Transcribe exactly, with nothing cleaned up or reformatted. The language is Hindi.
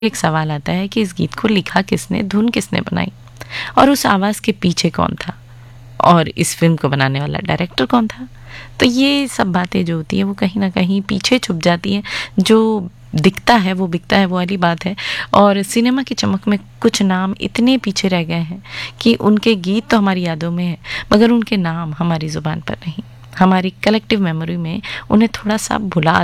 एक सवाल आता है कि इस गीत को लिखा किसने, धुन किसने बनाई और उस आवाज़ के पीछे कौन था और इस फिल्म को बनाने वाला डायरेक्टर कौन था। तो ये सब बातें जो होती है वो कहीं ना कहीं पीछे छुप जाती हैं। जो दिखता है वो बिकता है, वो वाली बात है। और सिनेमा की चमक में कुछ नाम इतने पीछे रह गए हैं कि उनके गीत तो हमारी यादों में है मगर उनके नाम हमारी ज़ुबान पर नहीं। हमारी कलेक्टिव मेमोरी में उन्हें थोड़ा सा भुला